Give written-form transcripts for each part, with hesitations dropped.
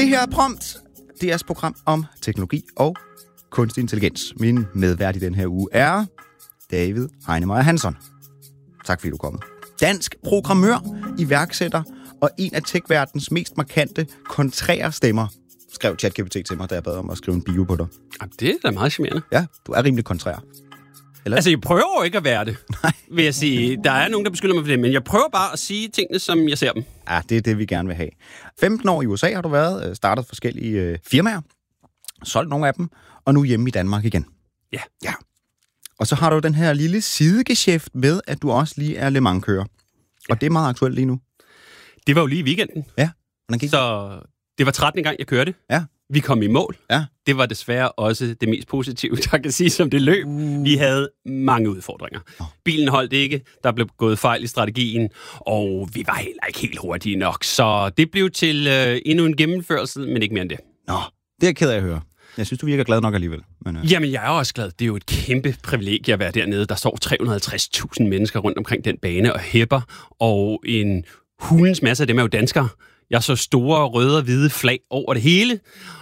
Det her er Prompt, DR's program om teknologi og kunstig intelligens. Min medvært i den her uge er David Heinemeier Hansson. Tak fordi du er kommet. Dansk programmør, iværksætter og en af techverdens mest markante kontrære stemmer, skrev ChatGPT til mig, da jeg bad om at skrive en bio på dig. Det er da meget charmerende. Ja, du er rimelig kontrær. Eller? Altså, jeg prøver jo ikke at være det, vil jeg sige. Der er nogen, der beskylder mig for det, men jeg prøver bare at sige tingene, som jeg ser dem. Ja, det er det, vi gerne vil have. 15 år i USA har du været, startet forskellige firmaer, solgt nogle af dem, og nu hjemme i Danmark igen. Ja. Og så har du den her lille sidegeschæft med, at du også lige er Le Mans-kører. Og det er meget aktuelt lige nu. Det var jo lige i weekenden. Ja. Hvordan gik det? Så det var 13. gang, jeg kørte. Ja. Vi kom i mål. Ja. Det var desværre også det mest positive, der kan sige, som det løb. Vi havde mange udfordringer. Bilen holdt ikke, der blev gået fejl i strategien, og vi var heller ikke helt hurtige nok. Så det blev til endnu en gennemførelse, men ikke mere end det. Nå, det er jeg ked af at høre. Jeg synes, du virker glad nok alligevel. Men, Jamen, jeg er også glad. Det er jo et kæmpe privilegie at være dernede. Der står 350.000 mennesker rundt omkring den bane og hæpper, og en hulens masse af dem er jo danskere. Jeg så store røde og hvide flag over det hele,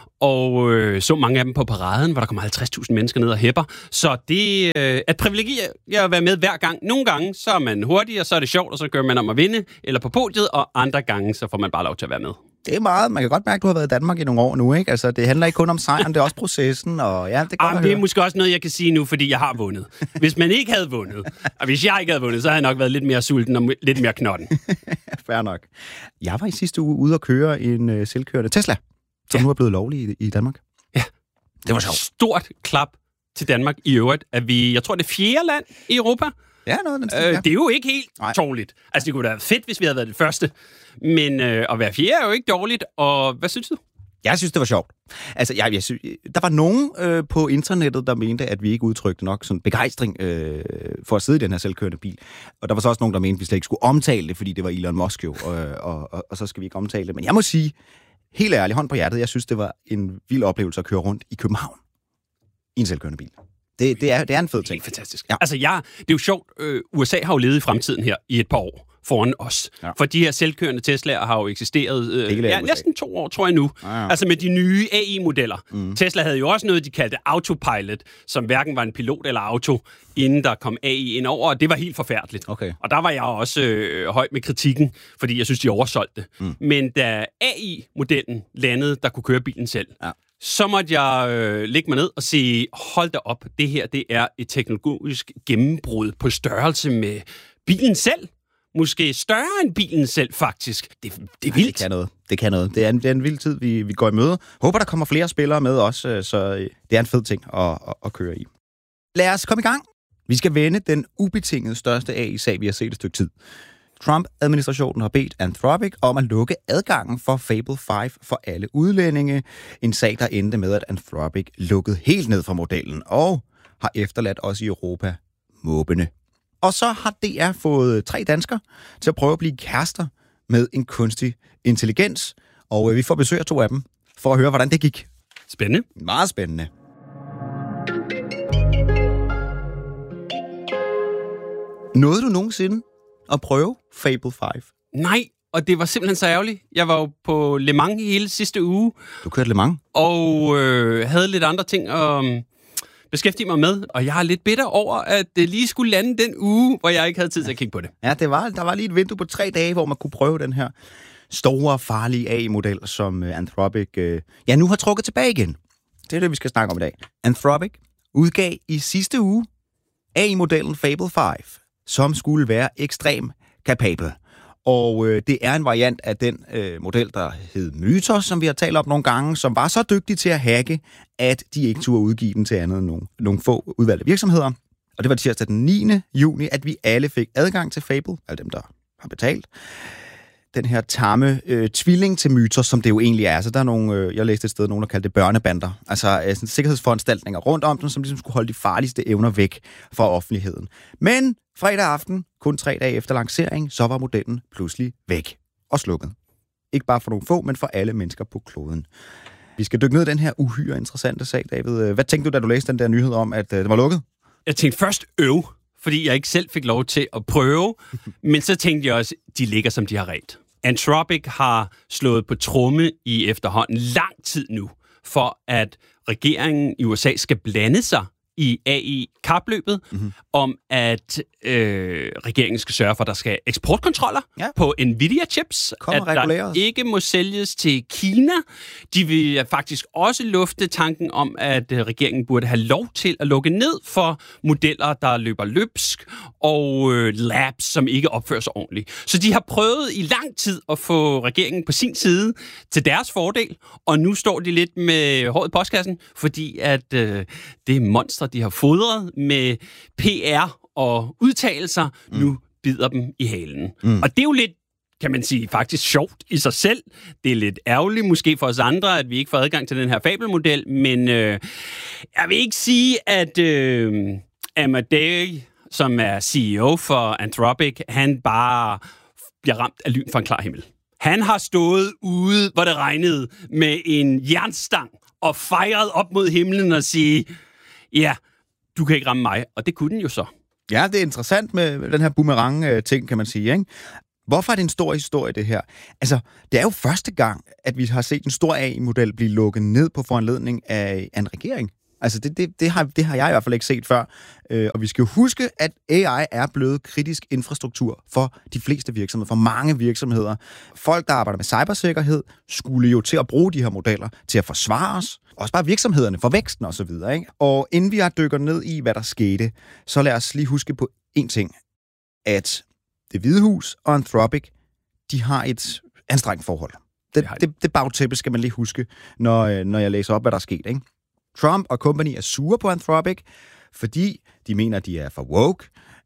og så mange af dem på paraden, hvor der kommer 50.000 mennesker ned og hæpper. Så det er et privilegie at være med hver gang. Nogle gange, så er man hurtig, og så er det sjovt, og så gør man om at vinde, eller på podiet, og andre gange, så får man bare lov til at være med. Det er meget. Man kan godt mærke, at du har været i Danmark i nogle år nu, ikke? Altså, det handler ikke kun om sejren, det er også processen, og ja, det kan det er måske også noget, jeg kan sige nu, fordi jeg har vundet. Hvis man ikke havde vundet, og hvis jeg ikke havde vundet, så havde jeg nok været lidt mere sulten og lidt mere knotten. Fair nok. Jeg var i sidste uge ude at køre en selvkørende Tesla, som nu er blevet lovlig i Danmark. Ja. Det var sjovt. Stort klap til Danmark i øvrigt, at vi, jeg tror, det er 4. land i Europa. Ja, noget den det er jo ikke helt dårligt. Altså, det kunne da være fedt, hvis vi havde været det første. Men at være 4. er jo ikke dårligt. Og hvad synes du? Jeg synes, det var sjovt. Altså, jeg synes, der var nogen på internettet, der mente, at vi ikke udtrykte nok sådan begejstring for at sidde i den her selvkørende bil. Og der var så også nogen, der mente, at vi slet ikke skulle omtale det, fordi det var Elon Musk jo, og så skal vi ikke omtale det. Men jeg må sige, helt ærligt, hånd på hjertet, jeg synes, det var en vild oplevelse at køre rundt i København i en selvkørende bil. Det er en fed ting. Det er fantastisk. Ja. Altså, det er jo sjovt. USA har jo levet i fremtiden her i et par år foran os. Ja. For de her selvkørende Teslaer har jo eksisteret næsten 2 år, tror jeg nu. Ja. Altså med de nye AI-modeller. Tesla havde jo også noget, de kaldte autopilot, som hverken var en pilot eller auto, inden der kom AI ind over, og det var helt forfærdeligt. Okay. Og der var jeg også høj med kritikken, fordi jeg synes, de oversolgte det. Men da AI-modellen landede, der kunne køre bilen selv, så måtte jeg lægge mig ned og sige, hold da op, det her det er et teknologisk gennembrud på størrelse med bilen selv. Måske større end bilen selv, faktisk. Det er vildt. Det kan noget. Det er en vild tid, vi går i møde. Håber, der kommer flere spillere med også, så det er en fed ting at køre i. Lad os komme i gang. Vi skal vende den ubetinget største AI-sag, vi har set et stykke tid. Trump-administrationen har bedt Anthropic om at lukke adgangen for Fable 5 for alle udlændinge. En sag, der endte med, at Anthropic lukkede helt ned fra modellen og har efterladt os i Europa måbende. Og så har DR fået 3 danskere til at prøve at blive kærester med en kunstig intelligens. Og vi får besøg af 2 af dem for at høre, hvordan det gik. Spændende. Meget spændende. Nåede du nogensinde at prøve Fable 5? Nej, og det var simpelthen så ærgerligt. Jeg var jo på Le Mans hele sidste uge. Du kørte Le Mans? Og havde lidt andre ting at beskæftige mig med. Og jeg er lidt bitter over, at det lige skulle lande den uge, hvor jeg ikke havde tid til at kigge på det. Ja, der var lige et vindue på 3 dage, hvor man kunne prøve den her store, farlige AI-model, som Anthropic nu har trukket tilbage igen. Det er det, vi skal snakke om i dag. Anthropic udgav i sidste uge AI-modellen Fable 5, som skulle være ekstrem kapabel. Og det er en variant af den model, der hed Mythos, som vi har talt om nogle gange, som var så dygtig til at hacke, at de ikke turde udgive den til andet end nogle få udvalgte virksomheder. Og det var tirsdag den 9. juni, at vi alle fik adgang til Fable, alle dem, der har betalt. Den her tamme tvilling til Mythos, som det jo egentlig er. Så der er nogle, jeg læste et sted, nogen der kaldte det børnebander. Altså sikkerhedsforanstaltninger rundt om dem, som ligesom skulle holde de farligste evner væk fra offentligheden. Men fredag aften, kun 3 dage efter lancering, så var modellen pludselig væk og slukket. Ikke bare for nogle få, men for alle mennesker på kloden. Vi skal dykke ned i den her uhyre interessante sag, David. Hvad tænkte du, da du læste den der nyhed om, at det var lukket? Jeg tænkte først fordi jeg ikke selv fik lov til at prøve, men så tænkte jeg også, de ligger som de har ret. Anthropic har slået på tromme i efterhånden lang tid nu, for at regeringen i USA skal blande sig i AI-kapløbet, om at regeringen skal sørge for, at der skal eksportkontroller på Nvidia-chips, at der ikke må sælges til Kina. De vil faktisk også lufte tanken om, at regeringen burde have lov til at lukke ned for modeller, der løber løbsk, og labs, som ikke opfører sig ordentligt. Så de har prøvet i lang tid at få regeringen på sin side til deres fordel, og nu står de lidt med håret i postkassen, fordi at det monster, de har fodret med PR og udtalelser, nu bider dem i halen. Og det er jo lidt, kan man sige, faktisk sjovt i sig selv. Det er lidt ærgerligt måske for os andre, at vi ikke får adgang til den her fabelmodel, men jeg vil ikke sige, at Amadei, som er CEO for Anthropic, han bare bliver ramt af lyn fra en klar himmel. Han har stået ude, hvor det regnede, med en jernstang og fejret op mod himlen og sige, ja, du kan ikke ramme mig, og det kunne den jo så. Ja, det er interessant med den her boomerang-ting, kan man sige, ikke? Hvorfor er det en stor historie, det her? Altså, det er jo første gang, at vi har set en stor AI-model blive lukket ned på foranledning af en regering. Altså, det har jeg i hvert fald ikke set før. Og vi skal jo huske, at AI er blevet kritisk infrastruktur for de fleste virksomheder, for mange virksomheder. Folk, der arbejder med cybersikkerhed, skulle jo til at bruge de her modeller til at forsvare os. Også bare virksomhederne for væksten og så videre, ikke? Og inden vi dykker ned i, hvad der skete, så lad os lige huske på én ting. At Det Hvide Hus og Anthropic, de har et anstrengt forhold. Det bagtæppe skal man lige huske, når jeg læser op, hvad der er sket, ikke? Trump og company er sure på Anthropic, fordi de mener, at de er for woke.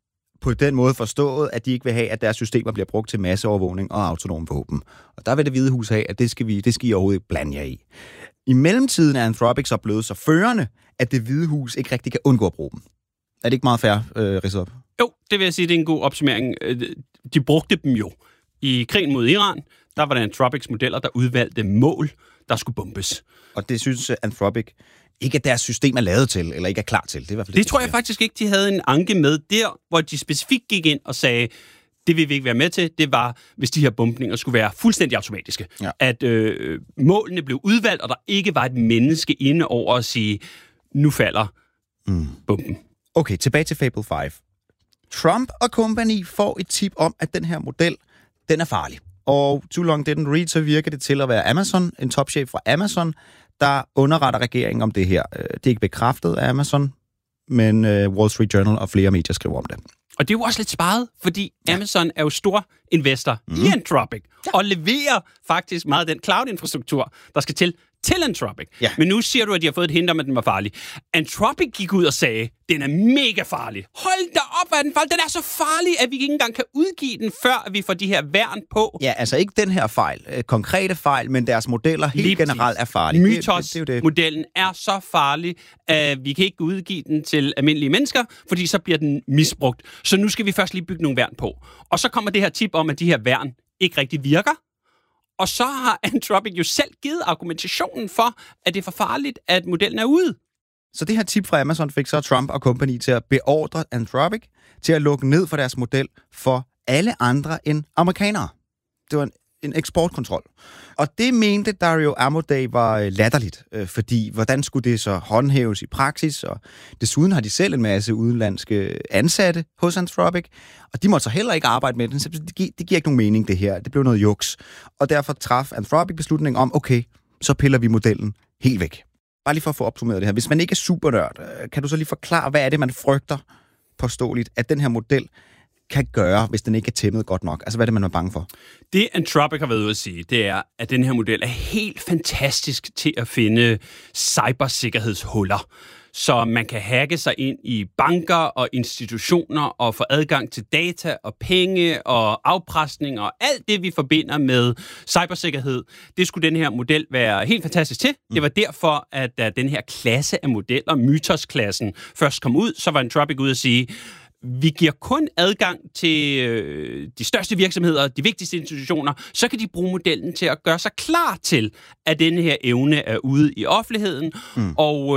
På den måde forstået, at de ikke vil have, at deres systemer bliver brugt til masseovervågning og autonome våben. Og der vil Det Hvide Hus have, at det skal I overhovedet ikke blande jer i. I mellemtiden er Anthropic så blevet så førende, at Det Hvide Hus ikke rigtig kan undgå at bruge dem. Er det ikke meget fair, ridset op? Jo, det vil jeg sige, det er en god opsummering. De brugte dem jo. I krigen mod Iran, der var det Anthropics modeller, der udvalgte mål, der skulle bombes. Og det synes Anthropic ikke, at deres system er lavet til, eller ikke er klar til. Det er i hvert fald det tror jeg faktisk ikke, de havde en anke med der, hvor de specifikt gik ind og sagde, det vil vi ikke være med til. Det var, hvis de her bombninger skulle være fuldstændig automatiske. Ja. At målene blev udvalgt, og der ikke var et menneske inde over at sige, nu falder bomben. Okay, tilbage til Fable 5. Trump og company får et tip om, at den her model, den er farlig. Og too long didn't read, så virker det til at være Amazon, en topchef fra Amazon, der underretter regeringen om det her. Det er ikke bekræftet af Amazon, men Wall Street Journal og flere medier skriver om det. Og det er jo også lidt sparet, fordi Amazon er jo stor investor i Anthropic, og leverer faktisk meget af den cloud-infrastruktur, der skal til Anthropic. Ja. Men nu siger du, at de har fået et hint om, at den var farlig. Anthropic gik ud og sagde, den er mega farlig. Hold da op, hvor er den farlig. Den er så farlig, at vi ikke engang kan udgive den, før vi får de her værn på. Ja, altså ikke den her fejl, konkrete fejl, men deres modeller helt generelt er farlige. Mythos-modellen er så farlig, at vi kan ikke udgive den til almindelige mennesker, fordi så bliver den misbrugt. Så nu skal vi først lige bygge nogle værn på. Og så kommer det her tip om, at de her værn ikke rigtig virker. Og så har Anthropic jo selv givet argumentationen for, at det er for farligt, at modellen er ude. Så det her tip fra Amazon fik så Trump og company til at beordre Anthropic til at lukke ned for deres model for alle andre end amerikanere. Det var en eksportkontrol. Og det mente Dario Amodei var latterligt, fordi hvordan skulle det så håndhæves i praksis? Og desuden har de selv en masse udenlandske ansatte hos Anthropic, og de måtte så heller ikke arbejde med den, så det giver ikke nogen mening, det her. Det blev noget juks. Og derfor traf Anthropic beslutningen om, okay, så piller vi modellen helt væk. Bare lige for at få opsummeret det her. Hvis man ikke er supernørd, kan du så lige forklare, hvad er det, man frygter påståeligt, at den her model kan gøre, hvis den ikke er tæmmet godt nok? Altså, hvad er det, man er bange for? Det Anthropic har været ude at sige, det er, at den her model er helt fantastisk til at finde cybersikkerhedshuller. Så man kan hacke sig ind i banker og institutioner og få adgang til data og penge og afpresning og alt det, vi forbinder med cybersikkerhed. Det skulle den her model være helt fantastisk til. Det var derfor, at da den her klasse af modeller, Mythos-klassen, først kom ud, så var Anthropic ude at sige, vi giver kun adgang til de største virksomheder, de vigtigste institutioner, så kan de bruge modellen til at gøre sig klar til, at denne her evne er ude i offentligheden. Og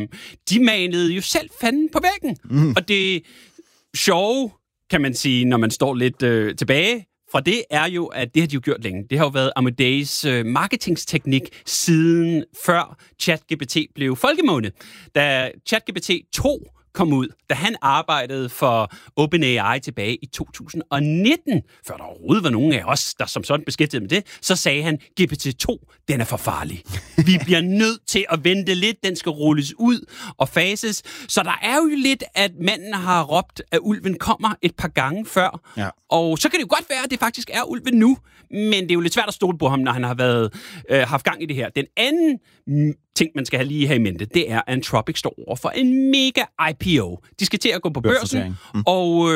de manede jo selv fanden på væggen. Og det sjove, kan man sige, når man står lidt tilbage fra det er jo, at det har de jo gjort længe. Det har jo været Amadeus' marketingsteknik siden før ChatGPT blev folkemunde. Da ChatGPT 2 kom ud, da han arbejdede for OpenAI tilbage i 2019, før der overhovedet var nogen af os, der som sådan beskæftigede med det, så sagde han, GPT-2, den er for farlig. Vi bliver nødt til at vente lidt, den skal rulles ud og fases. Så der er jo lidt, at manden har råbt, at ulven kommer et par gange før. Ja. Og så kan det jo godt være, at det faktisk er ulven nu, men det er jo lidt svært at stole på ham, når han har haft gang i det her. Den anden ting, man skal lige have i mente, det er, at Anthropic står over for en mega IPO. De skal til at gå på børsen, og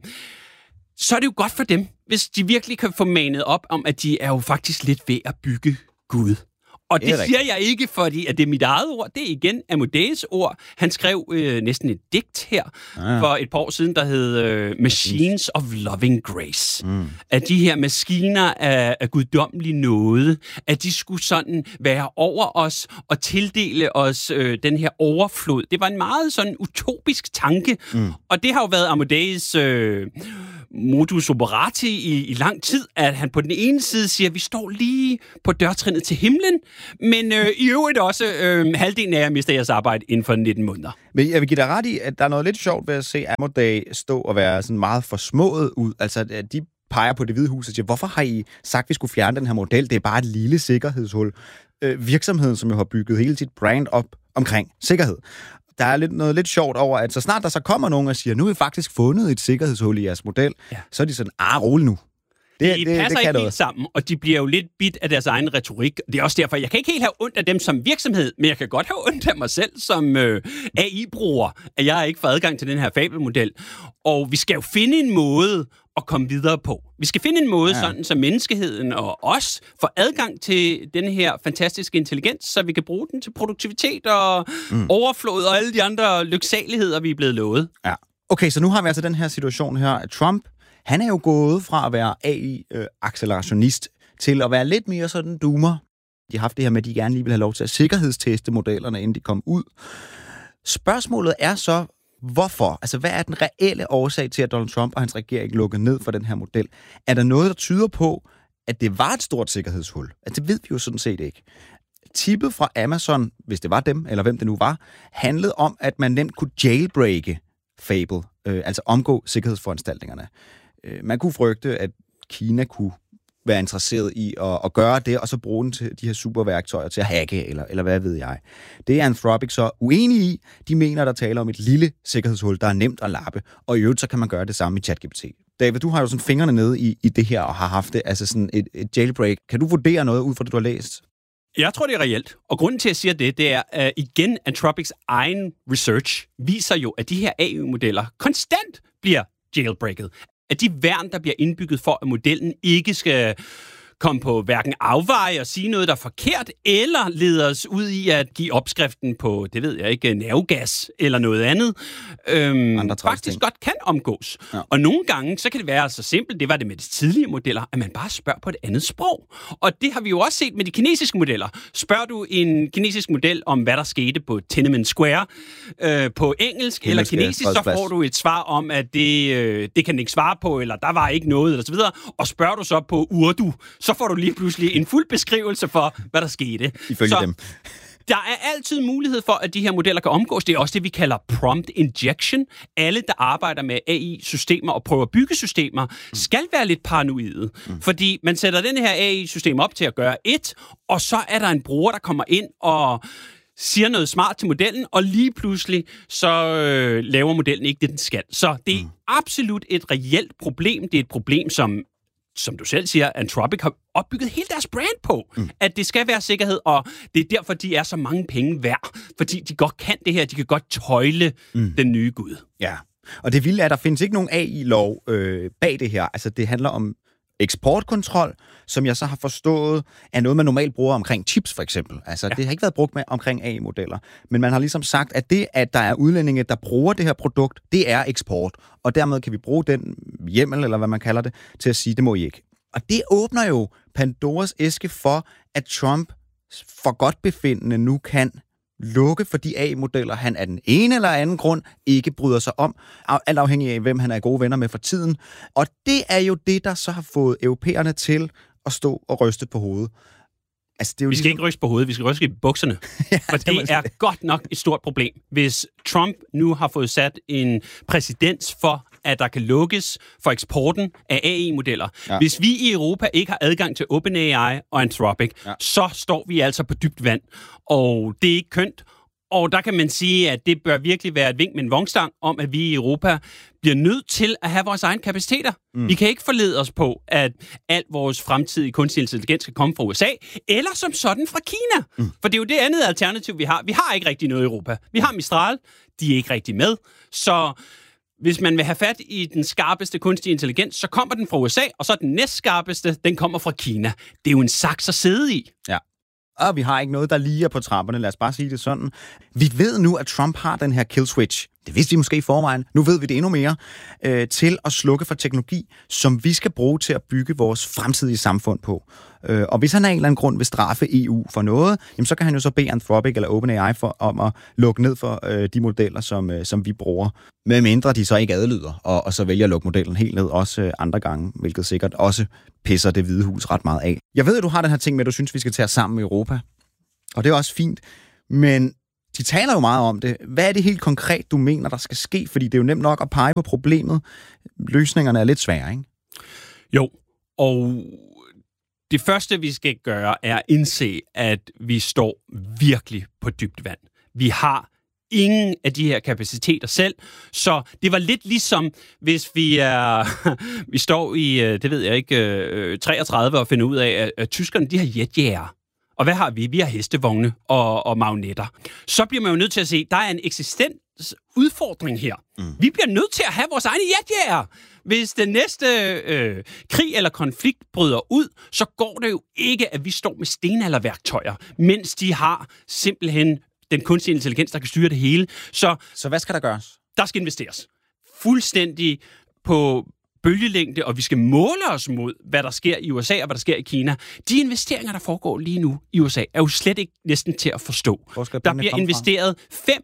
så er det jo godt for dem, hvis de virkelig kan få manet op om, at de er jo faktisk lidt ved at bygge Gud. Og det siger jeg ikke, fordi at det er mit eget ord. Det er igen Amadeus' ord. Han skrev næsten et digt her for et par år siden, der hed Machines of Loving Grace. At de her maskiner af guddommelig nåde, at de skulle sådan være over os og tildele os den her overflod. Det var en meget sådan utopisk tanke, og det har jo været Amadeus' modus operandi i lang tid, at han på den ene side siger, at vi står lige på dørtrinnet til himlen, men i øvrigt også halvdelen af jer mister jeres arbejde inden for 19 måneder. Men jeg vil give dig ret i, at der er noget lidt sjovt ved at se Amadeus stå og være sådan meget forsmået ud. Altså, at de peger på Det Hvide Hus og siger, hvorfor har I sagt, at vi skulle fjerne den her model? Det er bare et lille sikkerhedshul. Virksomheden, som jo har bygget hele sit brand op omkring sikkerhed. Der er noget lidt sjovt over, at så snart der så kommer nogen og siger, nu har vi faktisk fundet et sikkerhedshul i jeres model, så er de sådan, rolig nu. De passer ikke helt sammen, og de bliver jo lidt bit af deres egen retorik. Det er også derfor, jeg kan ikke helt have ondt af dem som virksomhed, men jeg kan godt have ondt af mig selv som AI-bruger, at jeg ikke får adgang til den her fabelmodel. Og vi skal jo finde en måde at komme videre på. Vi skal finde en måde, sådan så menneskeheden og os får adgang til den her fantastiske intelligens, så vi kan bruge den til produktivitet og overflod og alle de andre lyksaligheder, vi er blevet lovet. Ja. Okay, så nu har vi altså den her situation her, at Trump, han er jo gået fra at være AI-accelerationist til at være lidt mere sådan doomer. De har haft det her med, at de gerne lige vil have lov til at sikkerhedsteste modellerne, inden de kom ud. Spørgsmålet er så, hvorfor? Altså, hvad er den reelle årsag til, at Donald Trump og hans regering lukkede ned for den her model? Er der noget, der tyder på, at det var et stort sikkerhedshul? Altså, det ved vi jo sådan set ikke. Tippet fra Amazon, hvis det var dem, eller hvem det nu var, handlede om, at man nemt kunne jailbreake Fable, altså omgå sikkerhedsforanstaltningerne. Man kunne frygte, at Kina kunne være interesseret i at gøre det, og så bruge den til de her superværktøjer til at hacke, eller hvad ved jeg. Det er Anthropic så uenige i. De mener, der taler om et lille sikkerhedshul, der er nemt at lappe, og i øvrigt så kan man gøre det samme i ChatGPT. David, du har jo sådan fingrene nede i det her, og har haft det, altså sådan et jailbreak. Kan du vurdere noget ud fra det, du har læst? Jeg tror, det er reelt. Og grunden til, at jeg siger det er, at igen, Anthropics egen research viser jo, at de her AI-modeller konstant bliver jailbreaket. At de værn, der bliver indbygget for, at modellen ikke skal komme på hverken afveje og sige noget, der er forkert, eller leder os ud i at give opskriften på, det ved jeg ikke, nervegas eller noget andet, faktisk godt kan omgås. Ja. Og nogle gange, så kan det være så simpelt, det var det med de tidlige modeller, at man bare spørger på et andet sprog. Og det har vi jo også set med de kinesiske modeller. Spørger du en kinesisk model om, hvad der skete på Tiananmen Square på engelsk eller kinesisk, så får du et svar om, at det kan den ikke svare på, eller der var ikke noget, eller så videre. Og spørger du så på Urdu, så får du lige pludselig en fuld beskrivelse for, hvad der skete. Ifølge dem. Der er altid mulighed for, at de her modeller kan omgås. Det er også det, vi kalder prompt injection. Alle, der arbejder med AI-systemer og prøver byggesystemer, skal være lidt paranoide. Fordi man sætter den her AI-system op til at gøre et, og så er der en bruger, der kommer ind og siger noget smart til modellen, og lige pludselig så laver modellen ikke det, den skal. Så det er absolut et reelt problem. Det er et problem, som du selv siger, Anthropic har opbygget hele deres brand på, at det skal være sikkerhed, og det er derfor, de er så mange penge værd, fordi de godt kan det her, de kan godt tøjle den nye Gud. Ja, og det vilde er, at der findes ikke nogen AI-lov bag det her. Altså, det handler om eksportkontrol, som jeg så har forstået, er noget, man normalt bruger omkring chips, for eksempel. Altså, det har ikke været brugt med omkring AI-modeller. Men man har ligesom sagt, at det, at der er udlændinge, der bruger det her produkt, det er eksport. Og dermed kan vi bruge den hjemmel, eller hvad man kalder det, til at sige, det må I ikke. Og det åbner jo Pandoras æske for, at Trump for godt befindende nu kan lukke for de AI-modeller, han af den ene eller anden grund ikke bryder sig om, alt afhængig af, hvem han er gode venner med for tiden. Og det er jo det, der så har fået europæerne til at stå og ryste på hovedet. Altså, det er jo vi skal ikke ryste på hovedet, vi skal ryste i bukserne. Ja, for det er godt nok et stort problem. Hvis Trump nu har fået sat en præcedens for, at der kan lukkes for eksporten af AI-modeller. Ja. Hvis vi i Europa ikke har adgang til OpenAI og Anthropic, så står vi altså på dybt vand. Og det er ikke kønt. Og der kan man sige, at det bør virkelig være et vink med en vognstang om, at vi i Europa bliver nødt til at have vores egen kapaciteter. Vi kan ikke forlede os på, at alt vores fremtidige kunstig intelligens skal komme fra USA, eller som sådan fra Kina. For det er jo det andet alternativ, vi har. Vi har ikke rigtig noget i Europa. Vi har Mistral, de er ikke rigtig med. Så hvis man vil have fat i den skarpeste kunstige intelligens, så kommer den fra USA, og så den næstskarpeste, den kommer fra Kina. Det er jo en saks at sidde i. Ja. Og vi har ikke noget, der liger på trapperne. Lad os bare sige det sådan. Vi ved nu, at Trump har den her kill switch. Det vidste vi måske i forvejen. Nu ved vi det endnu mere. Til at slukke for teknologi, som vi skal bruge til at bygge vores fremtidige samfund på. Og hvis han af en eller anden grund vil straffe EU for noget, jamen, så kan han jo så bede Anthropic eller OpenAI om at lukke ned for de modeller, som vi bruger. Med mindre de så ikke adlyder, og så vælger at lukke modellen helt ned også andre gange, hvilket sikkert også pisser Det Hvide Hus ret meget af. Jeg ved, at du har den her ting med, at du synes, vi skal tage os sammen i Europa. Og det er også fint. Men de taler jo meget om det. Hvad er det helt konkret, du mener, der skal ske? Fordi det er jo nemt nok at pege på problemet. Løsningerne er lidt svære, ikke? Jo, og det første, vi skal gøre, er at indse, at vi står virkelig på dybt vand. Vi har ingen af de her kapaciteter selv, så det var lidt ligesom, hvis vi står i, det ved jeg ikke, 33 og finder ud af, at tyskerne, de har jetjæger. Og hvad har vi? Vi har hestevogne og magnetter. Så bliver man jo nødt til at se, der er en eksistens udfordring her. Vi bliver nødt til at have vores egne jetjæger. Hvis den næste krig eller konflikt bryder ud, så går det jo ikke, at vi står med stenalderværktøjer, mens de har simpelthen den kunstige intelligens, der kan styre det hele. Så hvad skal der gøres? Der skal investeres. Fuldstændig på bølgelængde, og vi skal måle os mod, hvad der sker i USA og hvad der sker i Kina. De investeringer, der foregår lige nu i USA, er jo slet ikke næsten til at forstå. Der bliver investeret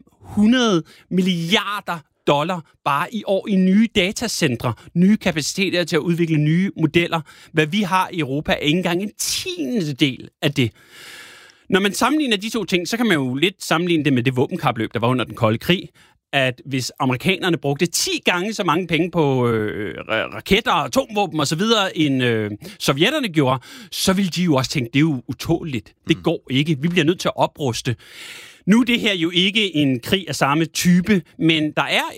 500 milliarder dollar bare i år i nye datacentre, nye kapaciteter til at udvikle nye modeller. Hvad vi har i Europa er ikke engang en tiendedel af det. Når man sammenligner de to ting, så kan man jo lidt sammenligne det med det våbenkapløb, der var under den kolde krig, at hvis amerikanerne brugte 10 gange så mange penge på raketter, atomvåben og så videre, end sovjetterne gjorde, så ville de jo også tænke, det er jo utåligt. Det går ikke. Vi bliver nødt til at opruste. Nu er det her jo ikke en krig af samme type, men der er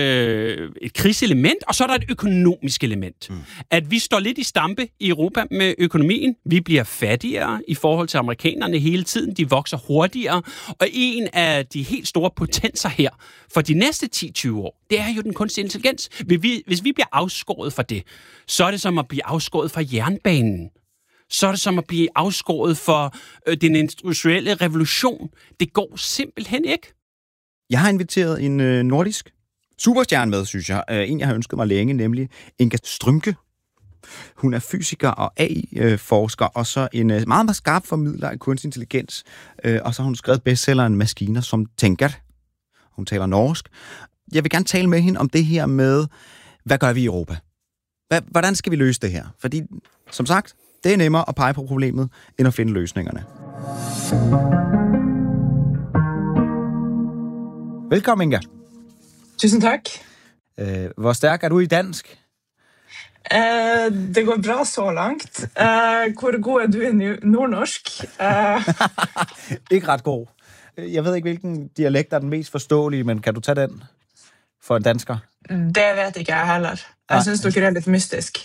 et krigselement, og så er der et økonomisk element. At vi står lidt i stampe i Europa med økonomien. Vi bliver fattigere i forhold til amerikanerne hele tiden. De vokser hurtigere. Og en af de helt store potenser her for de næste 10-20 år, det er jo den kunstige intelligens. Hvis vi bliver afskåret fra det, så er det som at blive afskåret fra jernbanen. Så er det som at blive afskåret for den industrielle revolution. Det går simpelthen ikke. Jeg har inviteret en nordisk superstjerne med, synes jeg. En, jeg har ønsket mig længe, nemlig Inga Strømke. Hun er fysiker og AI-forsker, og så en meget, meget skarp formidler af kunstig intelligens. Og så har hun skrevet bestselleren Maskiner som tænker. Hun taler norsk. Jeg vil gerne tale med hende om det her med, hvad gør vi i Europa? Hvordan skal vi løse det her? Fordi, som sagt, det er nemmere at pege på problemet, end at finde løsningerne. Velkommen, Inga. Tusind tak. Hvor stærk er du i dansk? Det går bra så langt. Hvor god er du i nordnorsk? Ikke ret god. Jeg ved ikke, hvilken dialekt er den mest forståelige, men kan du tage den for en dansker? Det vet ikke jeg heller. Jeg synes, dere er lidt mystisk.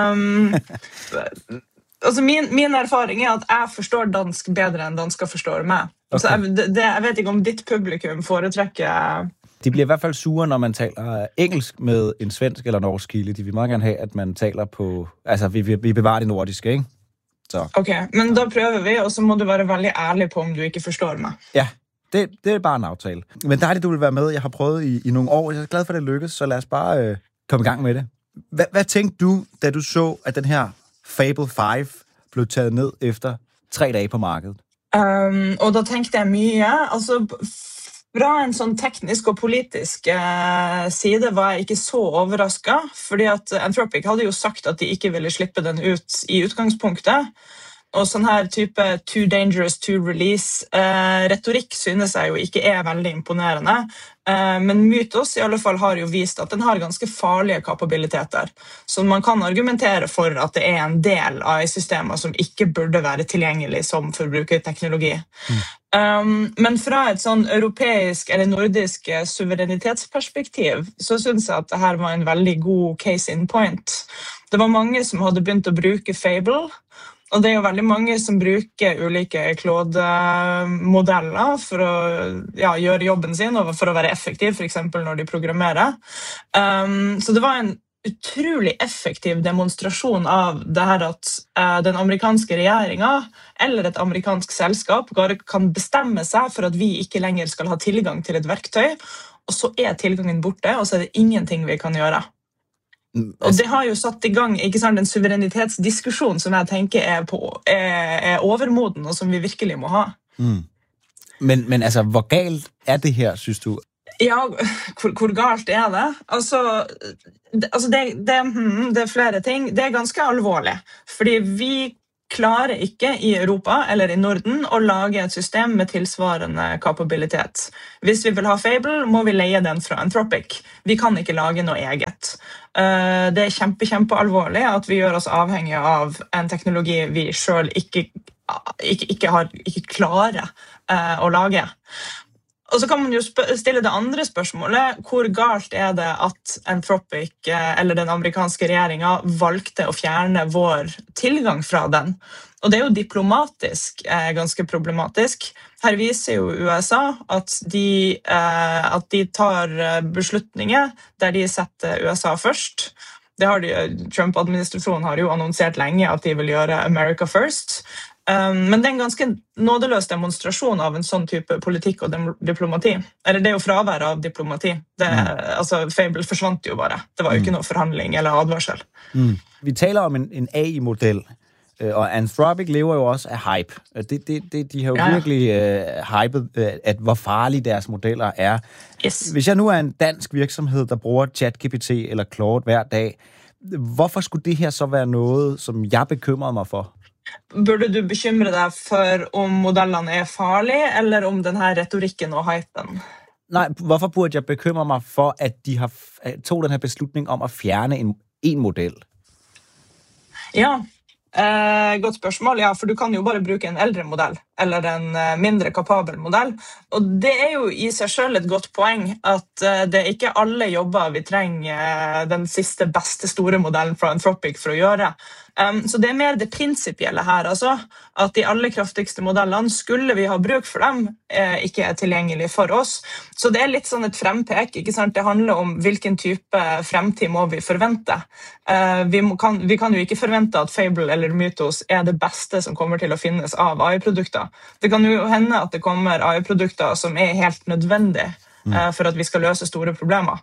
Altså min erfaring er, at jeg forstår dansk bedre end dansker forstår mig. Okay. Så jeg vet ikke, om dit publikum foretrækker... De bliver i hvert fald sure, når man taler engelsk med en svensk eller norsk kilde. De vil meget gerne have, at man taler på... Altså, vi bevarer det nordiske, ikke? Så. Okay, men da prøver vi, og så må du være veldig ærlig på, om du ikke forstår mig. Ja, det er bare en aftale. Men dejligt, du vil være med. Jeg har prøvet i nogle år. Jeg er glad for, at det lykkes, så lad os bare komme i gang med det. Hvad tænkte du, da du så, at den her Fable 5 blev taget ned efter 3 dage på markedet? Og da tenkte jeg mye, altså fra en sånn teknisk og politisk side var jeg ikke så overrasket, fordi at Anthropic hadde jo sagt at de ikke ville slippe den ut i utgangspunktet, og sånn her type too dangerous to release retorikk synes jeg jo ikke veldig imponerende, men Mythos i alle fall har jo vist at den har ganske farlige kapabiliteter, så man kan argumentere for at det en del AI-systemer som ikke burde være tilgjengelig som forbrukerteknologi. Men fra et sånn europeisk eller nordisk suverenitetsperspektiv så synes jeg at det her var en veldig god case in point. Det var mange som hadde begynt å bruke Fable, og det jo veldig mange som bruker ulike Claude-modeller for å gjøre jobben sin og for å være effektiv, for eksempel når de programmerer. Så det var en utrolig effektiv demonstrasjon av det her at den amerikanske regjeringen eller et amerikansk selskap bare kan bestemme seg for at vi ikke lenger skal ha tilgang til et verktøy, og så tilgangen borte, og så det ingenting vi kan gjøre. Og det har jo satt i gang ikke sant, en suverenitetsdiskusjon som jeg tenker overmoden, og som vi virkelig må ha. Men altså, hvor galt det her, synes du? Ja, hvor galt det? Altså det flere ting. Det ganske alvorlig, fordi vi klarer ikke i Europa eller i Norden å lage et system med tilsvarende kapabilitet. Hvis vi vil ha Fable, må vi leie den fra Anthropic. Vi kan ikke lage noe eget. Det kjempealvorlig at vi gjør oss avhengige av en teknologi vi selv ikke klarer å lage. Og så kan man jo stille det andre spørsmålet, hvor galt det at Anthropic eller den amerikanske regjeringen valgte å fjerne vår tilgang fra den? Og det jo diplomatisk ganske problematisk. Her viser jo USA at de tar beslutninger der de setter USA først. Det har Trump-administrasjonen har jo annonsert lenge at de vil gjøre America first. Men det en ganske nådeløs demonstrasjon av en sånn type politikk og diplomati. Eller det jo fravær av diplomati. Altså, Fable forsvant jo bare. Det var jo ikke noe forhandling eller advarsel. Vi taler om en AI-modell, og Anthropic lever jo også af hype. De har jo virkelig hypet, at hvor farlige deres modeller Yes. Hvis jeg nu en dansk virksomhed, der bruger ChatGPT eller Claude hver dag, hvorfor skulle det her så være noget, som jeg bekymrer mig for? Burde du bekymre deg for om modellene farlige, eller om denne retorikken og hypen? Nej, hvorfor burde jeg bekymre mig for, at de har tog den her beslutning om at fjerne en model? Ja, godt spørsmål. Ja, for du kan jo bare bruke en eldre modell, eller en mindre kapabel modell. Og det jo i seg selv et godt poeng, at det ikke alle jobber vi trenger den siste beste store modellen fra Anthropic for å gjøre. Så det mer det prinsipielle her, altså, at de aller kraftigste modellene, skulle vi ha bruk for dem, ikke tilgjengelig for oss. Så det litt sånn et frempek, ikke sant? Det handler om hvilken type fremtid må vi forvente. Vi kan jo ikke forvente at Fable eller Mythos det beste som kommer til å finnes av AI-produkter. Det kan jo hende at det kommer AI-produkter som helt nødvendig for at vi skal løse store problemer.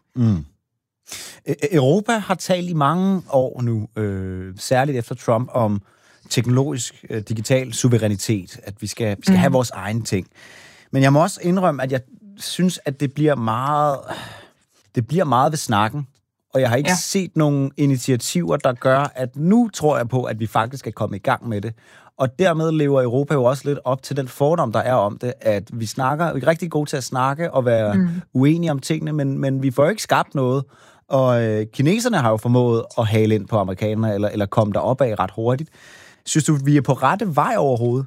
Europa har talt i mange år nu, særligt efter Trump, om teknologisk digital suverænitet, at vi skal have vores egen ting. Men jeg må også indrømme, at jeg synes, at det bliver meget ved snakken, og jeg har ikke set nogen initiativer, der gør, at nu tror jeg på, at vi faktisk kommet i gang med det. Og dermed lever Europa jo også lidt op til den fordom, der om det, at vi er rigtig gode til at snakke og være uenige om tingene, men vi får jo ikke skabt noget. Og kineserne har jo formået at hale ind på amerikanerne, eller komme derop af ret hurtigt. Synes du, vi på rette vej overhovedet?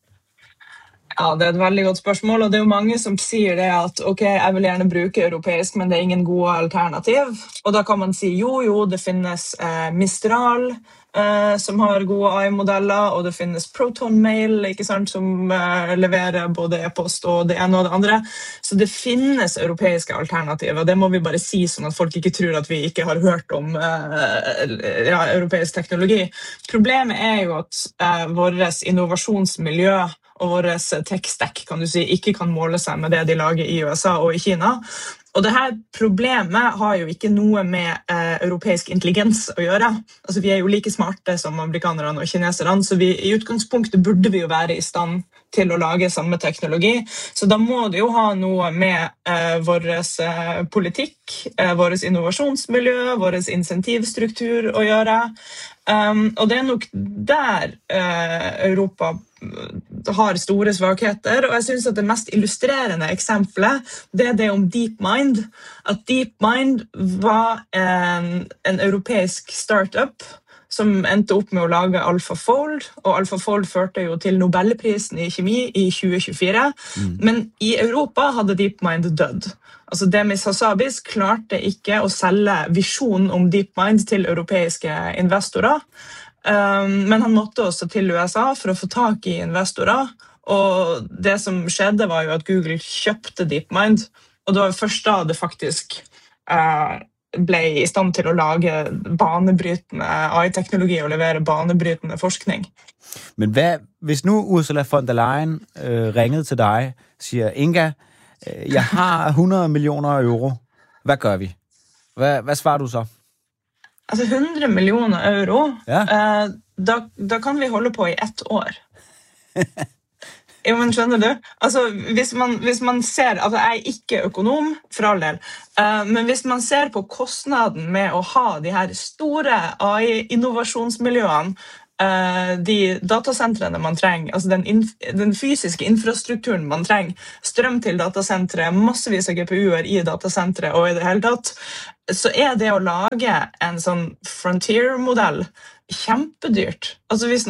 Ja, det et veldig godt spørsmål, og det jo mange som sier det at ok, jeg vil gjerne bruke europeisk, men det ingen gode alternativ. Og da kan man si jo, det finnes Mistral, som har gode AI-modeller, og det finnes Proton Mail, ikke sant, som leverer både e-post og det ene og det andre. Så det finnes europeiske alternativer, det må vi bare si, sånn at folk ikke tror at vi ikke har hørt om europeisk teknologi. Problemet jo at vårt innovasjonsmiljø og vår tech-stack, kan du si, ikke kan måle seg med det de lager i USA og i Kina. Og dette problemet har jo ikke noe med europeisk intelligens å gjøre. Altså, vi jo like smarte som amerikanerne og kineserne, så i utgangspunktet burde vi jo være i stand til å lage samme teknologi. Så da må det jo ha noe med vår politikk, vår innovasjonsmiljø, vår insentivstruktur å gjøre. Og det er nok der Europa har store svakheter, og jeg synes at det mest illustrerende eksempelet det er det om DeepMind. At DeepMind var en europeisk startup som endte opp med å lage AlphaFold, og AlphaFold førte jo til Nobelprisen i kjemi i 2024. Men i Europa hadde DeepMind dødd. Altså Demis Hassabis klarte ikke å selge visjonen om DeepMind til europeiske investorer, men han måtte også til USA for å få tak i investorer, og det som skjedde var jo at Google kjøpte DeepMind, og det var først da det faktisk ble i stand til å lage banebrytende AI-teknologi og levere banebrytende forskning. Men hvis nu Ursula von der Leyen ringede til dig, siger, Inga, jeg har 100 millioner euro. Hvad gør vi? Hvad svarer du så? Altså 100 millioner euro, ja. Da kan vi holde på i 1 år. Jo, men skjønner du? Altså, hvis man ser, altså jeg er ikke økonom, for all del, men hvis man ser på kostnaden med å ha de her store AI-innovasjonsmiljøene, de datasentrene man trenger, altså den fysiske infrastrukturen man trenger, strøm til datasentre, massevis av GPU-er i datasentre og i det hele tatt, så er det å lage en sånn frontier-modell kjempedyrt. Altså vi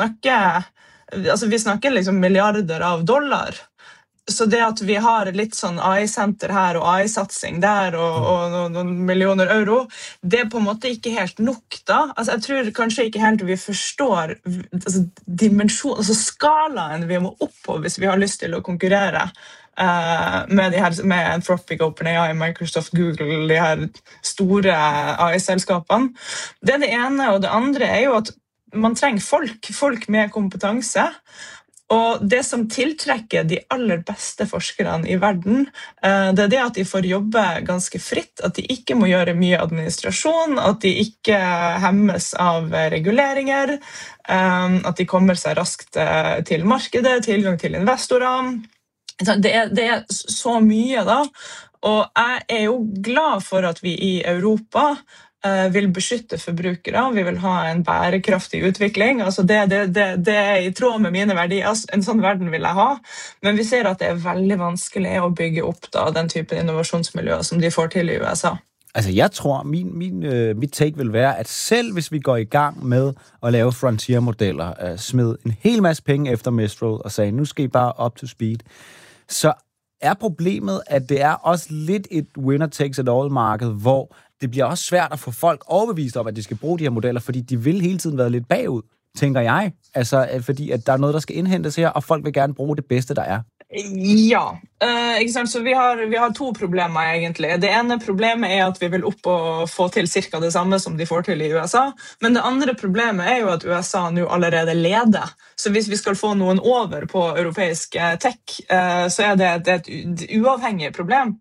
snakker liksom milliarder av dollar. Så det at vi har litt sånn AI-senter her og AI-satsing der og noen millioner euro, det er på en måte ikke helt nok da. Altså jeg tror kanskje ikke helt vi forstår dimensjonen, altså skalaen vi må opp på hvis vi har lyst til å konkurrere med Anthropic, OpenAI, Microsoft, Google, de her store AI-selskapene. Det er det ene, og det andre er jo at man trenger folk med kompetanse, og det som tiltrekker de aller beste forskerne i verden, det er det at de får jobbe ganske fritt, at de ikke må gjøre mye administrasjon, at de ikke hemmes av reguleringer, at de kommer seg raskt til markedet, tilgang til investorer. Det er så mye da, og jeg er jo glad for at vi i Europa vil beskytte forbrukere, vi vil ha en bærekraftig utvikling. Altså det er i tråd med mine verdier, en sånn verden vil jeg ha, men vi ser at det er veldig vanskelig å bygge opp da, den typen innovasjonsmiljøer som de får til i USA. Altså jeg tror, mit take vil være, at selv hvis vi går i gang med at lave frontier-modeller, smed en hel masse penge efter Mistral og sagde, nu skal I bare up to speed, så er problemet, at det er også lidt et winner-takes-it-all-marked, hvor det bliver også svært at få folk overbevist om, at de skal bruge de her modeller, fordi de vil hele tiden være lidt bagud, tænker jeg. Altså, fordi at der er noget, der skal indhentes her, og folk vil gerne bruge det bedste, der er. Ja, ikke sant? Så vi har 2 problemer egentlig. Det ene problemet er at vi vil opp og få til cirka det samme som de får til i USA, men det andre problemet er jo at USA nå allerede leder. Så hvis vi skal få noen over på europeisk tech, så er det et uavhengig problem.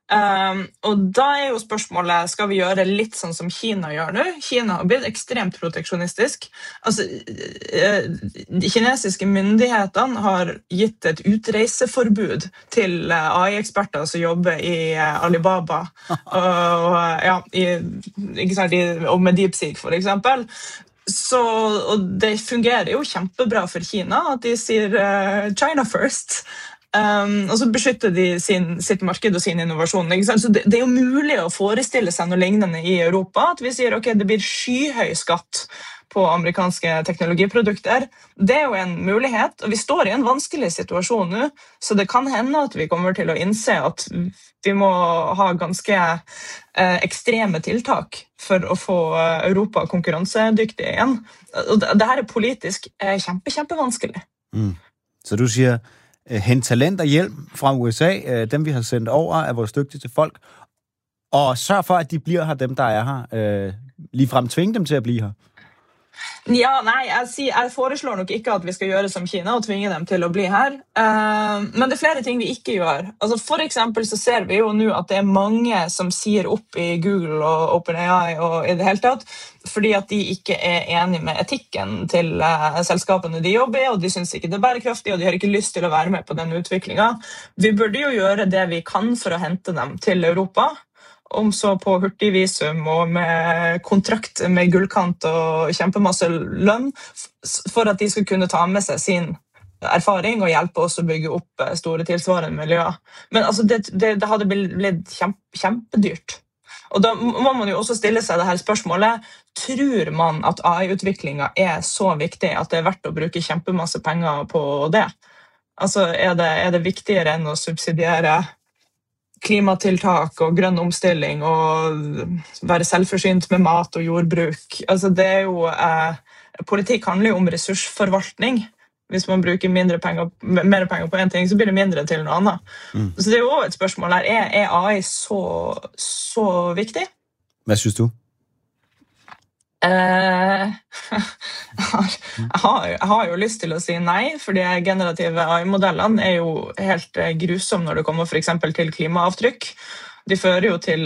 Og da er jo spørsmålet, skal vi gjøre litt sånn som Kina gjør nå? Kina har blitt ekstremt proteksjonistisk. Altså, de kinesiske myndighetene har gitt et utreiseforbud til AI-eksperter som jobber i Alibaba og med DeepSeek for eksempel. Og det fungerer jo kjempebra for Kina at de sier China first. Og så beskytter de sitt marked og sin innovasjon. Så det er jo mulig å forestille seg noe lignende i Europa, at vi sier ok, det blir skyhøy skatt på amerikanske teknologiprodukter. Det er jo en mulighet, og vi står i en vanskelig situasjon nå, så det kan hende at vi kommer til å innse at vi må ha ganske ekstreme tiltak for å få Europa konkurransedyktig igjen. Og det her er politisk kjempevanskelig. Så du sier hent talent og hjelp fra USA, dem vi har sendt over af vores dygtigste folk, og sørg for, at de bliver her, dem der er her. Ligefrem tvinge dem til at blive her. Ja, nei, jeg foreslår nok ikke at vi skal gjøre som Kina og tvinge dem til å bli her. Men det er flere ting vi ikke gjør. Altså, for eksempel så ser vi jo nå at det er mange som sier opp i Google og OpenAI og i det hele tatt, fordi at de ikke er enige med etikken til selskapene de jobber i, og de synes ikke det er bærekraftig, og de har ikke lyst til å være med på den utviklingen. Vi burde jo gjøre det vi kan for å hente dem til Europa, om så på hurtigvisum og med kontrakt med gullkant og kjempemasse lønn, for at de skal kunne ta med seg sin erfaring og hjelpe oss å bygge opp store tilsvarende miljøer. Men altså, det hadde blitt kjempedyrt. Og da må man jo også stille seg det her spørsmålet, tror man at AI-utviklingen er så viktig at det er verdt å bruke kjempemasse penger på det? Altså, er det viktigere enn å subsidiere klimatiltak og grønn omstilling og være selvforsynt med mat og jordbruk? Altså, det er jo, politikk handler jo om ressursforvaltning. Hvis man bruker mer penger på en ting, så blir det mindre til noe annet. Så det er jo også et spørsmål her. Er AI så viktig? Hvad synes du? Jeg har jo lyst til å si nei, fordi generative AI-modellene er jo helt grusomme når det kommer for eksempel til klimaavtrykk. De fører jo til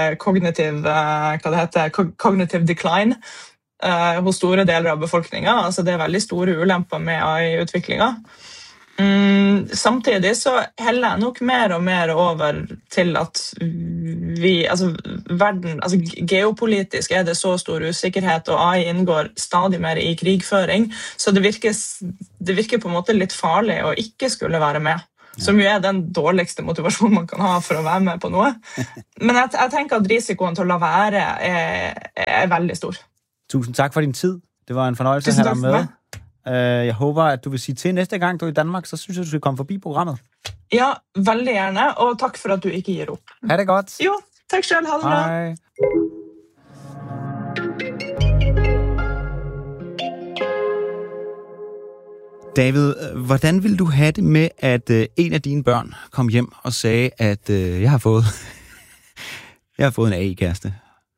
cognitive decline hos store deler av befolkningen. Altså, det er veldig store ulemper med AI-utviklingen. Samtidig så heller jeg nok mer og mer over til at geopolitisk er det så stor usikkerhet, og AI inngår stadig mer i krigføring, så det virker på en måte litt farlig å ikke skulle være med. Som jo er den dårligste motivasjonen man kan ha for å være med på noe. Men jeg tenker at risikoen til å la være er veldig stor. Tusind tak for din tid. Det var en fornøjelse at have dig med. Jeg håber, at du vil sige til næste gang, du er i Danmark, så synes jeg, du skal komme forbi programmet. Ja, veldig gjerne, og takk for at du ikke gir opp. Ha det godt. Jo, takk selv, ha det bra. Hej. David, hvordan vil du have det med, at en af dine børn kom hjem og sagde, at jeg har fået en AI-kæreste?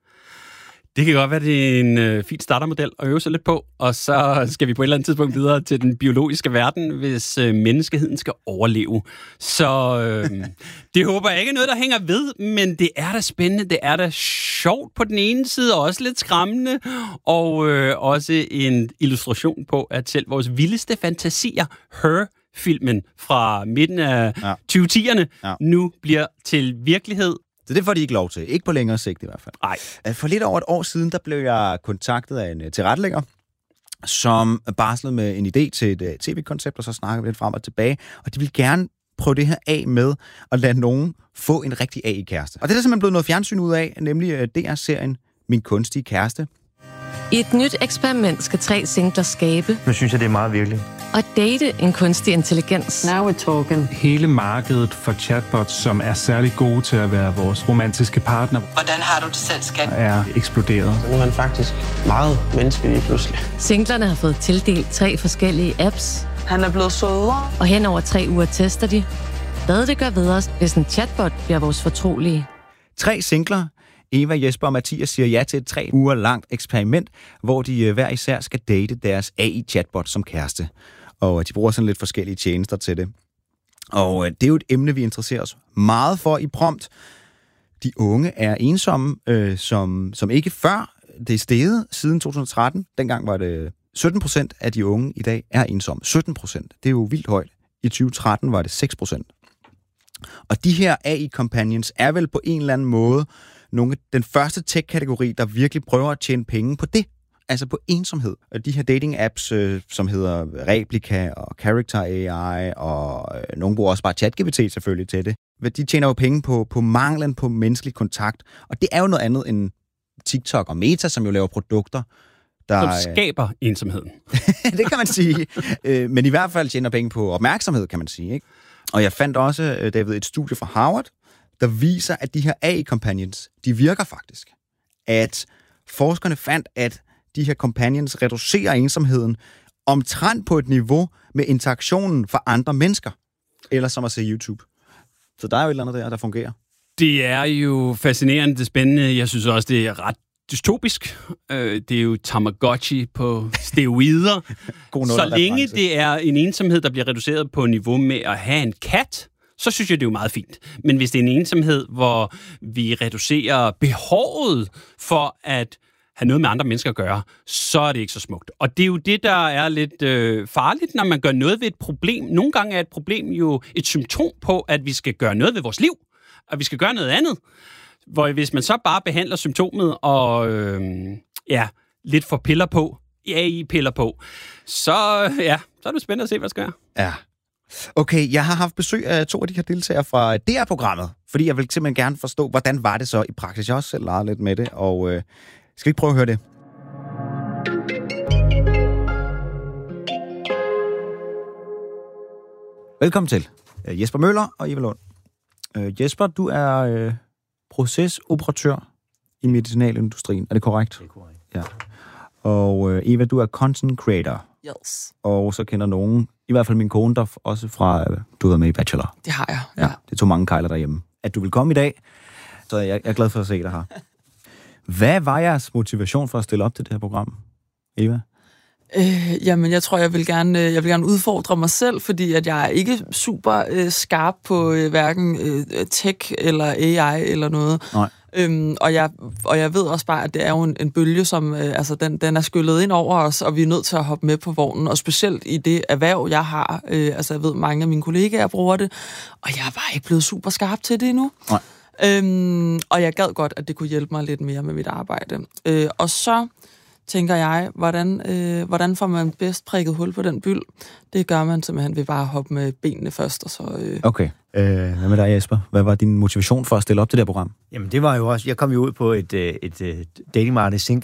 Det kan godt være, det er en fin startermodel at øve sig lidt på, og så skal vi på et eller andet tidspunkt videre til den biologiske verden, hvis menneskeheden skal overleve. Så det håber jeg ikke er noget, der hænger ved, men det er da spændende, det er da sjovt på den ene side, og også lidt skræmmende, og også en illustration på, at selv vores vildeste fantasier, Her-filmen fra midten af 2010'erne, nu bliver til virkelighed. Så det får de ikke lov til. Ikke på længere sigt i hvert fald. Nej. For lidt over et år siden, der blev jeg kontaktet af en tilrettelægger, som barslede med en idé til et tv-koncept, og så snakkede vi lidt frem og tilbage. Og de ville gerne prøve det her af med at lade nogen få en rigtig AI-kæreste. Og det er der simpelthen blevet noget fjernsyn ud af, nemlig DR-serien Min kunstige kæreste. I et nyt eksperiment skal 3 singler skabe. Nu synes jeg, det er meget virkelig. Og date en kunstig intelligens. Now we're talking. Hele markedet for chatbots, som er særlig gode til at være vores romantiske partner, Hvordan har du det selv, skat? er eksploderet. Nu er man faktisk meget menneskelig pludselig. Singlerne har fået tildelt 3 forskellige apps, Han er blevet sødere. og hen over 3 uger tester de, hvad det gør ved os, hvis en chatbot bliver vores fortrolige. 3 singler. Eva, Jesper og Mathias siger ja til et 3 uger langt eksperiment, hvor de hver især skal date deres AI-chatbot som kæreste. Og de bruger sådan lidt forskellige tjenester til det. Og det er jo et emne, vi interesserer os meget for i Prompt. De unge er ensomme, som ikke før. Det er steget siden 2013. Dengang var det 17% af de unge i dag er ensomme. 17%. Det er jo vildt højt. I 2013 var det 6%. Og de her AI-companions er vel på en eller anden måde den første tech-kategori, der virkelig prøver at tjene penge på det. Altså på ensomhed. Og de her dating-apps, som hedder Replika og Character AI, og nogle bruger også bare ChatGPT selvfølgelig til det. De tjener jo penge på manglen på menneskelig kontakt. Og det er jo noget andet end TikTok og Meta, som jo laver produkter, som skaber ensomheden. Det kan man sige. Men i hvert fald tjener penge på opmærksomhed, kan man sige. Ikke? Og jeg fandt også, David, et studie fra Harvard, der viser, at de her AI-companions, de virker faktisk. At forskerne fandt, at de her companions reducerer ensomheden omtrent på et niveau med interaktionen for andre mennesker. Eller som at se YouTube. Så der er jo et eller andet der fungerer. Det er jo fascinerende, det spændende. Jeg synes også, det er ret dystopisk. Det er jo Tamagotchi på steroider. Så længe det er en ensomhed, der bliver reduceret på niveau med at have en kat, så synes jeg, det er jo meget fint. Men hvis det er en ensomhed, hvor vi reducerer behovet for at have noget med andre mennesker at gøre, så er det ikke så smukt. Og det er jo det, der er lidt farligt, når man gør noget ved et problem. Nogle gange er et problem jo et symptom på, at vi skal gøre noget ved vores liv, og vi skal gøre noget andet. Hvor hvis man så bare behandler symptomet og lidt får piller på, AI-piller på, så er det spændende at se, hvad der sker. Ja. Okay, jeg har haft besøg af 2 af de her deltagere fra DR-programmet, fordi jeg vil simpelthen gerne forstå, hvordan var det så i praksis. Jeg har også selv leget lidt med det, og skal vi ikke prøve at høre det? Velkommen til Jesper Møller og Eva Lund. Jesper, du er procesoperatør i medicinalindustrien. Er det korrekt? Det er korrekt. Ja. Og Eva, du er content creator. Yes. Og så kender nogen, i hvert fald min kone, der også fra, du har været med i Bachelor. Det har jeg, ja. Det tog mange kejler derhjemme. At du vil komme i dag, så jeg er glad for at se dig her. Hvad var jeres motivation for at stille op til det her program, Eva? Jamen, jeg tror, jeg vil gerne udfordre mig selv, fordi at jeg er ikke super skarp på hverken tech eller AI eller noget. Nej. Og jeg ved også bare, at det er jo en bølge, som den er skyllet ind over os, og vi er nødt til at hoppe med på vognen, og specielt i det erhverv, jeg har. Jeg ved, mange af mine kollegaer bruger det, og jeg er bare ikke blevet super skarp til det endnu. Nej. Og jeg gad godt, at det kunne hjælpe mig lidt mere med mit arbejde. Og så tænker jeg, hvordan får man bedst prikket hul på den byld? Det gør man simpelthen ved bare at hoppe med benene først. Og så, Okay. Hvad med dig, Jesper? Hvad var din motivation for at stille op til det her program? Jamen, det var jo også... Jeg kom jo ud på et datingmarked,